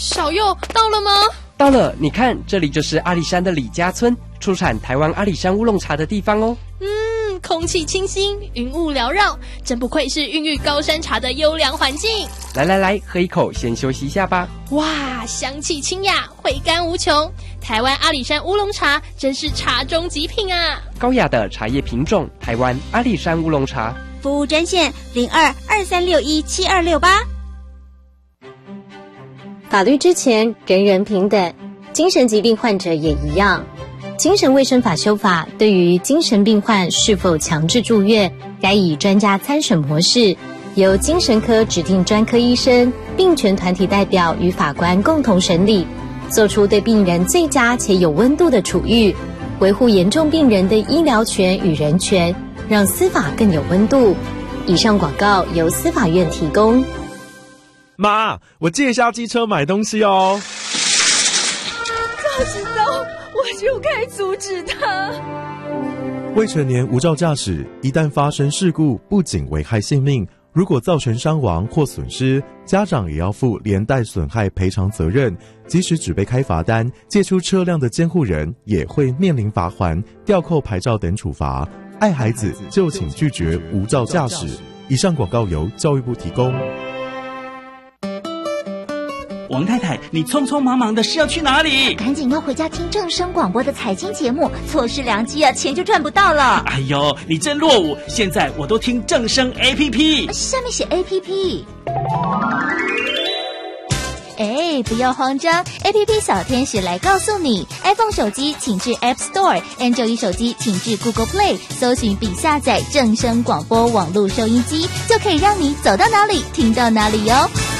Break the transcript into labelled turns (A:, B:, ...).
A: 小佑到了吗？
B: 到了，你看，这里就是阿里山的李家村，出产台湾阿里山乌龙茶的地方哦。
A: 空气清新，云雾缭绕，真不愧是孕育高山茶的优良环境。
B: 来，喝一口，先休息一下吧。
A: 哇，香气清雅，回甘无穷。台湾阿里山乌龙茶真是茶中极品啊！
B: 高雅的茶叶品种，台湾阿里山乌龙茶。
C: 服务专线02-2361-7268。
D: 法律之前，人人平等，精神疾病患者也一样。精神卫生法修法对于精神病患是否强制住院，该以专家参审模式，由精神科指定专科医生、病权团体代表与法官共同审理，做出对病人最佳且有温度的处遇，维护严重病人的医疗权与人权，让司法更有温度。以上广告由司法院提供。
E: 妈，我借一下机车买东西哦。
F: 早知道我就该阻止他。
E: 未成年无照驾驶，一旦发生事故，不仅危害性命，如果造成伤亡或损失，家长也要负连带损害赔偿责任。即使只被开罚单，借出车辆的监护人也会面临罚锾、吊扣牌照等处罚。爱孩子就请拒绝无照驾驶。以上广告由教育部提供。
G: 王太太，你匆匆忙忙的是要去哪里？
C: 赶紧要回家听正声广播的财经节目，错失良机啊，钱就赚不到了。
G: 哎呦，你真落伍！现在我都听正声 APP，
C: 下面写 APP。不要慌张 ，APP 小天使来告诉你 ，iPhone 手机请至 App Store，Android 手机请至 Google Play， 搜寻并下载正声广播网络收音机，就可以让你走到哪里听到哪里哟。